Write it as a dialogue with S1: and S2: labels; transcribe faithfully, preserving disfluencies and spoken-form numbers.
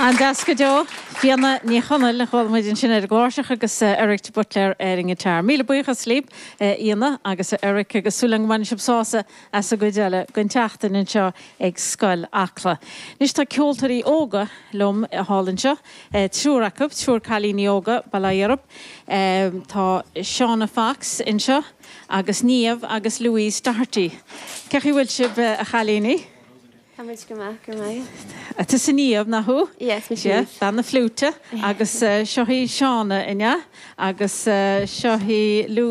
S1: An dasca jo, fianna ní chonel le chol muid sin ar gláiseach agus Eric Butler airing a tar. Míle buíocha slíp íana agus Eric agus súlang man sibsása as a goideile gon teachtain in seo ag scoil acla. Nis tá ceoltarí óga lom a hálann seo, trúr acab, trúr chalíní óga bala Europe, tá Shauna Fox in seo agus Níamh agus Louise Doherty. Cechi bhfuil sib a chalíní?
S2: Hamid go maith gur mai.
S1: A tu sa Níamh na hú?
S2: Yes, mi
S1: Yeah,
S2: siúd.
S1: dan na flúte agus uh, seo hí Shauna inne agus uh, seo hí Lou